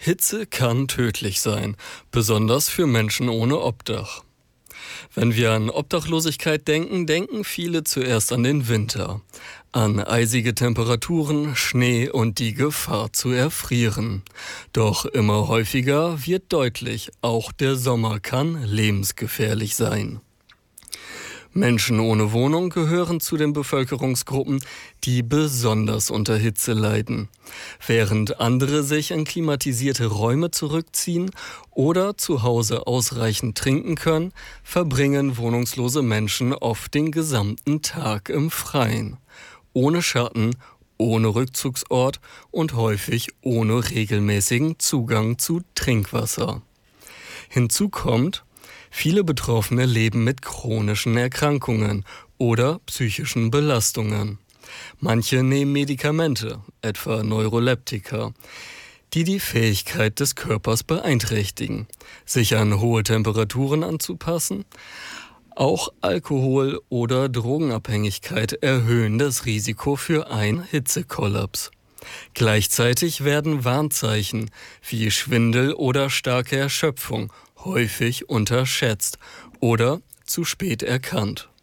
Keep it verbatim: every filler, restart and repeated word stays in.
Hitze kann tödlich sein, besonders für Menschen ohne Obdach. Wenn wir an Obdachlosigkeit denken, denken viele zuerst an den Winter, an eisige Temperaturen, Schnee und die Gefahr zu erfrieren. Doch immer häufiger wird deutlich, auch der Sommer kann lebensgefährlich sein. Menschen ohne Wohnung gehören zu den Bevölkerungsgruppen, die besonders unter Hitze leiden. Während andere sich in klimatisierte Räume zurückziehen oder zu Hause ausreichend trinken können, verbringen wohnungslose Menschen oft den gesamten Tag im Freien. Ohne Schatten, ohne Rückzugsort und häufig ohne regelmäßigen Zugang zu Trinkwasser. Hinzu kommt, viele Betroffene leben mit chronischen Erkrankungen oder psychischen Belastungen. Manche nehmen Medikamente, etwa Neuroleptika, die die Fähigkeit des Körpers beeinträchtigen, sich an hohe Temperaturen anzupassen. Auch Alkohol oder Drogenabhängigkeit erhöhen das Risiko für einen Hitzekollaps. Gleichzeitig werden Warnzeichen wie Schwindel oder starke Erschöpfung häufig unterschätzt oder zu spät erkannt.